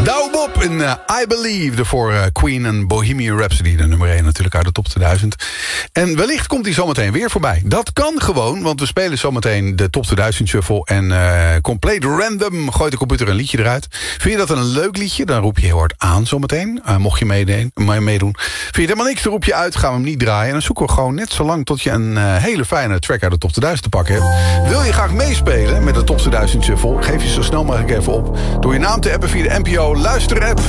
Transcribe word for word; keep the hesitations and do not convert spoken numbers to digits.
Douwe Bob in uh, I Believe. Voor uh, Queen en Bohemian Rhapsody. De nummer één natuurlijk uit de top tweeduizend. En wellicht komt hij zometeen weer voorbij. Dat kan gewoon, want we spelen zometeen de top tweeduizend shuffle. En uh, compleet random gooit de computer een liedje eruit. Vind je dat een leuk liedje? Dan roep je heel hard aan zometeen. Uh, mocht je meedoen, meedoen. Vind je helemaal niks, dan roep je uit. Gaan we hem niet draaien. En dan zoeken we gewoon net zo lang tot je een uh, hele fijne track uit de top tweeduizend te pakken hebt. Wil je graag meespelen met de top tweeduizend shuffle? Geef je zo snel mogelijk even op. Door je naam te appen via de N P O Luister app.